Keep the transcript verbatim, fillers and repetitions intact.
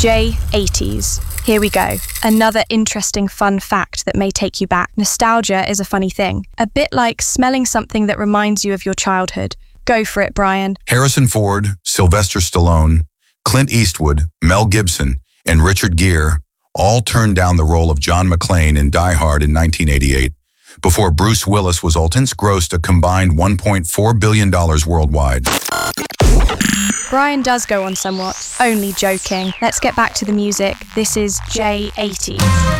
J eighties. Here we go. Another interesting fun fact that may take you back. Nostalgia is a funny thing. A bit like smelling something that reminds you of your childhood. Go for it, Brian. Harrison Ford, Sylvester Stallone, Clint Eastwood, Mel Gibson, and Richard Gere all turned down the role of John McClane in Die Hard in nineteen eighty-eight, before Bruce Willis was ultimately grossed a combined one point four billion dollars worldwide. Brian does go on somewhat. Only joking. Let's get back to the music. This is J eighties.